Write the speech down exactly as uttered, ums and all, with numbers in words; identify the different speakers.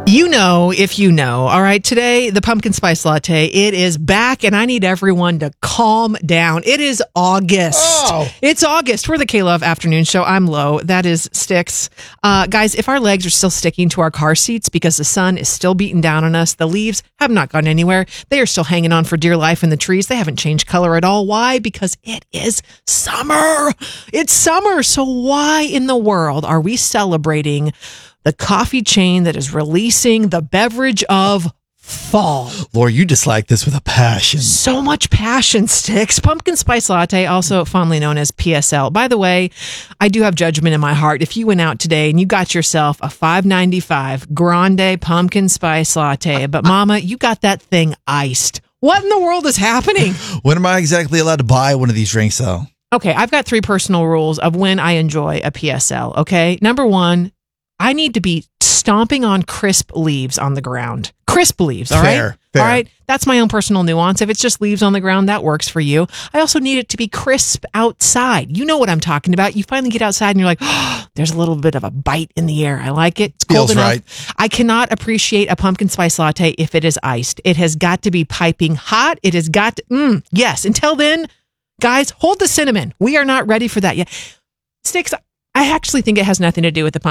Speaker 1: You know, if you know. All right, today, the pumpkin spice latte, it is back, and I need everyone to calm down. It is August.
Speaker 2: Oh.
Speaker 1: It's August. We're the K-Love Afternoon Show. I'm Lo. That is Sticks. Uh, guys, if our legs are still sticking to our car seats because the sun is still beating down on us, the leaves have not gone anywhere. They are still hanging on for dear life in the trees. They haven't changed color at all. Why? Because it is summer. It's summer. So why in the world are we celebrating the coffee chain that is releasing the beverage of fall?
Speaker 2: Lord, you dislike this with a passion.
Speaker 1: So much passion, Sticks. Pumpkin spice latte, also fondly known as P S L. By the way, I do have judgment in my heart. If you went out today and you got yourself a five ninety-five grande pumpkin spice latte, but mama, you got that thing iced. What in the world is happening?
Speaker 2: When am I exactly allowed to buy one of these drinks, though?
Speaker 1: Okay, I've got three personal rules of when I enjoy a P S L, okay? Number one, I need to be stomping on crisp leaves on the ground. Crisp leaves, all
Speaker 2: Fair,
Speaker 1: right?
Speaker 2: fair.
Speaker 1: All right? That's my own personal nuance. If it's just leaves on the ground, that works for you. I also need it to be crisp outside. You know what I'm talking about. You finally get outside and you're like, oh, there's a little bit of a bite in the air. I like it. It's cold
Speaker 2: Feels
Speaker 1: enough.
Speaker 2: right.
Speaker 1: I cannot appreciate a pumpkin spice latte if it is iced. It has got to be piping hot. It has got to, mm, yes. Until then, guys, hold the cinnamon. We are not ready for that yet. Sticks, I actually think it has nothing to do with the pumpkin